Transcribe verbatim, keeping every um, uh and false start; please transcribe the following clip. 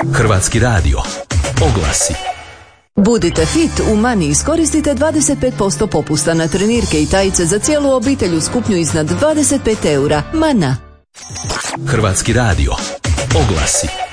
Hrvatski radio. Oglasi. Budite fit, u Mani iskoristite dvadeset pet posto popusta na trenirke i tajice za cijelu obitelj uz kupnju iznad dvadeset pet eura. Mana. Hrvatski radio. Oglasi.